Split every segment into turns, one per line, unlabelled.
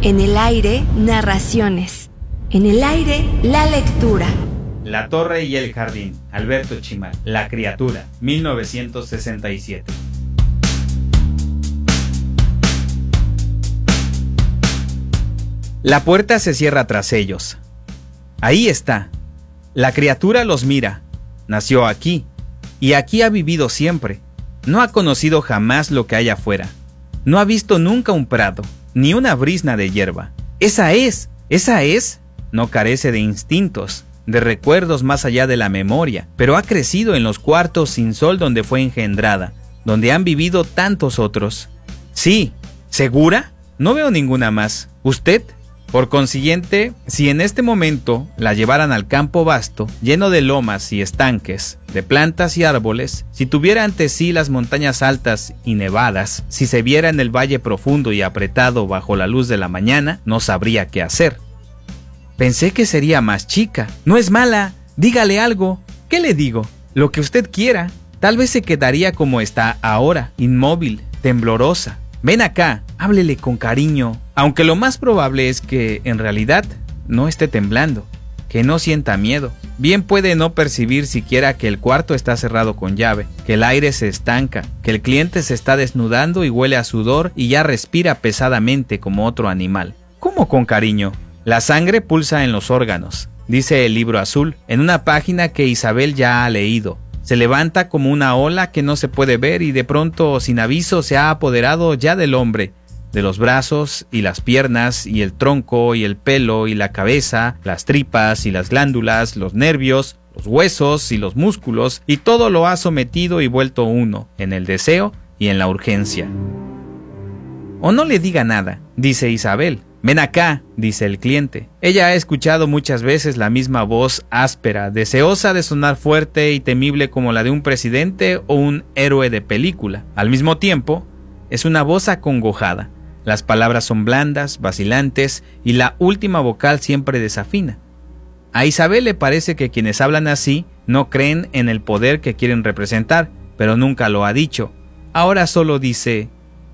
En el aire, narraciones. En el aire, la lectura.
La torre y el jardín, Alberto Chimal. La criatura, 1967. La puerta se cierra tras ellos. Ahí está. La criatura los mira. Nació aquí, y aquí ha vivido siempre. No ha conocido jamás lo que hay afuera. No ha visto nunca un prado, ni una brizna de hierba. Esa es. No carece de instintos, de recuerdos más allá de la memoria, pero ha crecido en los cuartos sin sol donde fue engendrada, donde han vivido tantos otros. Sí, ¿segura? No veo ninguna más. ¿Usted? Por consiguiente, si en este momento la llevaran al campo vasto, lleno de lomas y estanques, de plantas y árboles, si tuviera ante sí las montañas altas y nevadas, si se viera en el valle profundo y apretado bajo la luz de la mañana, no sabría qué hacer. Pensé que sería más chica. No es mala, dígale algo. ¿Qué le digo? Lo que usted quiera. Tal vez se quedaría como está ahora, inmóvil, temblorosa. Ven acá, háblele con cariño. Aunque lo más probable es que, en realidad, no esté temblando, que no sienta miedo. Bien puede no percibir siquiera que el cuarto está cerrado con llave, que el aire se estanca, que el cliente se está desnudando y huele a sudor y ya respira pesadamente como otro animal. ¿Cómo con cariño? La sangre pulsa en los órganos, dice el libro azul, en una página que Isabel ya ha leído. Se levanta como una ola que no se puede ver y de pronto, sin aviso, se ha apoderado ya del hombre, de los brazos y las piernas y el tronco y el pelo y la cabeza, las tripas y las glándulas, los nervios, los huesos y los músculos, y todo lo ha sometido y vuelto uno, en el deseo y en la urgencia. O no le diga nada, dice Isabel. Ven acá, dice el cliente. Ella ha escuchado muchas veces la misma voz áspera, deseosa de sonar fuerte y temible como la de un presidente o un héroe de película. Al mismo tiempo, es una voz acongojada. Las palabras son blandas, vacilantes, y la última vocal siempre desafina. A Isabel le parece que quienes hablan así no creen en el poder que quieren representar, pero nunca lo ha dicho. Ahora solo dice: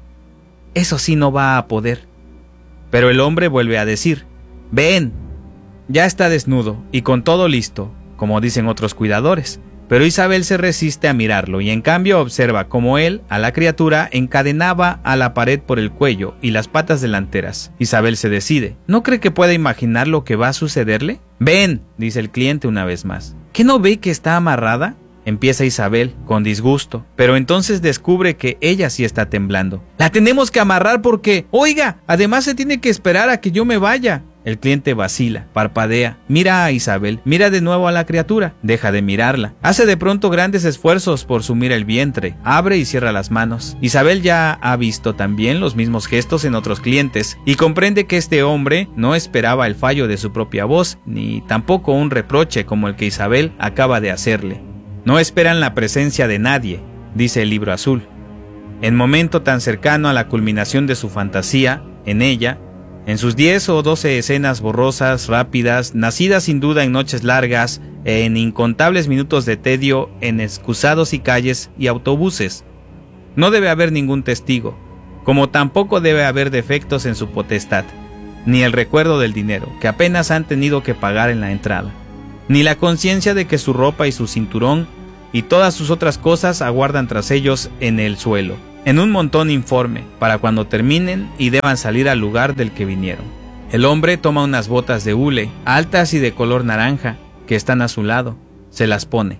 eso sí no va a poder. Pero el hombre vuelve a decir: ven. Ya está desnudo y con todo listo, como dicen otros cuidadores. Pero Isabel se resiste a mirarlo y en cambio observa cómo él, a la criatura, encadenaba a la pared por el cuello y las patas delanteras. Isabel se decide. ¿No cree que pueda imaginar lo que va a sucederle? Ven, dice el cliente una vez más. ¿Qué no ve que está amarrada? Empieza Isabel, con disgusto, pero entonces descubre que ella sí está temblando. La tenemos que amarrar porque, oiga, además se tiene que esperar a que yo me vaya. El cliente vacila, parpadea, mira a Isabel, mira de nuevo a la criatura, deja de mirarla. Hace de pronto grandes esfuerzos por sumir el vientre, abre y cierra las manos. Isabel ya ha visto también los mismos gestos en otros clientes y comprende que este hombre no esperaba el fallo de su propia voz, ni tampoco un reproche como el que Isabel acaba de hacerle. No esperan la presencia de nadie, dice el libro azul. En momento tan cercano a la culminación de su fantasía, en ella, en sus 10 o 12 escenas borrosas, rápidas, nacidas sin duda en noches largas e en incontables minutos de tedio en excusados y calles y autobuses, no debe haber ningún testigo, como tampoco debe haber defectos en su potestad, ni el recuerdo del dinero, que apenas han tenido que pagar en la entrada, ni la conciencia de que su ropa y su cinturón y todas sus otras cosas aguardan tras ellos en el suelo, en un montón informe, para cuando terminen y deban salir al lugar del que vinieron. El hombre toma unas botas de hule, altas y de color naranja, que están a su lado, se las pone.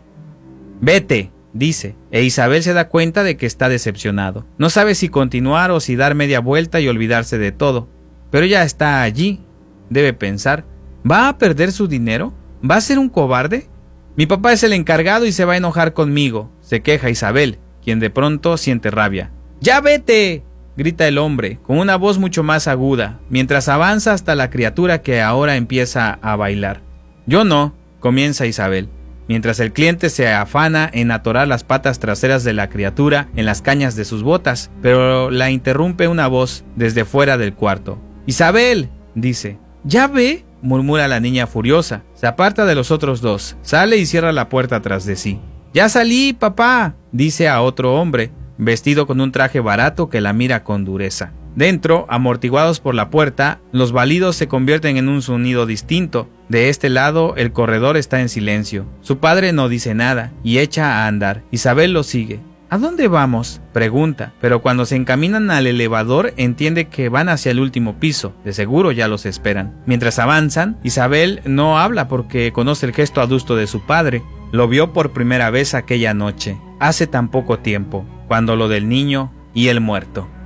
Vete, dice, e Isabel se da cuenta de que está decepcionado. No sabe si continuar o si dar media vuelta y olvidarse de todo, pero ya está allí, debe pensar. ¿Va a perder su dinero? ¿Va a ser un cobarde? Mi papá es el encargado y se va a enojar conmigo, se queja Isabel, quien de pronto siente rabia. ¡Ya vete!, grita el hombre, con una voz mucho más aguda, mientras avanza hasta la criatura que ahora empieza a bailar. Yo no, comienza Isabel, mientras el cliente se afana en atorar las patas traseras de la criatura en las cañas de sus botas, pero la interrumpe una voz desde fuera del cuarto. ¡Isabel!, dice. ¿Ya ve?, murmura la niña furiosa. Se aparta de los otros dos, sale y cierra la puerta tras de sí. «Ya salí, papá», dice a otro hombre, vestido con un traje barato que la mira con dureza. Dentro, amortiguados por la puerta, los balidos se convierten en un sonido distinto. De este lado, el corredor está en silencio. Su padre no dice nada y echa a andar. Isabel lo sigue. ¿A dónde vamos?, pregunta, pero cuando se encaminan al elevador entiende que van hacia el último piso, de seguro ya los esperan. Mientras avanzan, Isabel no habla porque conoce el gesto adusto de su padre. Lo vio por primera vez aquella noche, hace tan poco tiempo, cuando lo del niño y el muerto.